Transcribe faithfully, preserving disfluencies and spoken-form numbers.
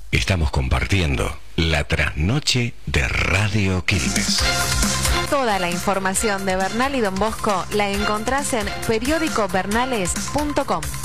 Estamos compartiendo la trasnoche de Radio Quilmes. Toda la información de Bernal y Don Bosco la encontrás en periódico bernales punto com.